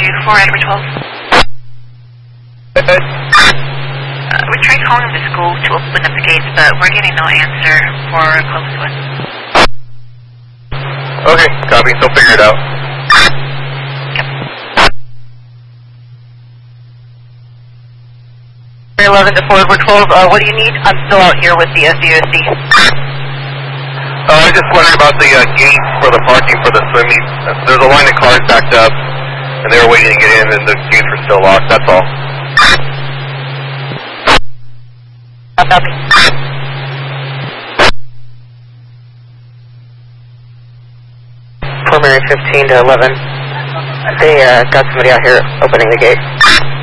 4 Edward 12. We tried calling the school to open up the gates, but we're getting no answer for close to us. Okay, copy. So figure it out. Yep. 11 to 4 Edward 12. What do you need? I'm still out here with the SDOC. I just wondering about the gate for the parking for the swimming. There's a line of cars backed up, and they were waiting to get in, and the gates were still locked. That's all. Copy. Primary 15 to 11. They got somebody out here opening the gate.